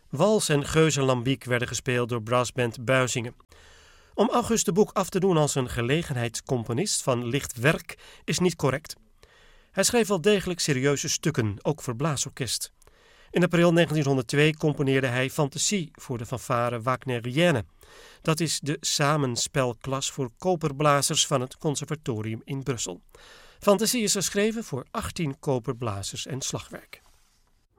Wals en geuzenlambiek werden gespeeld door brassband Buizingen. Om August de Boek af te doen als een gelegenheidscomponist van licht werk is niet correct. Hij schreef wel degelijk serieuze stukken, ook voor blaasorkest. In april 1902 componeerde hij Fantasie voor de fanfare Wagnerienne. Dat is de samenspelklas voor koperblazers van het conservatorium in Brussel. Fantasie is geschreven voor 18 koperblazers en slagwerk.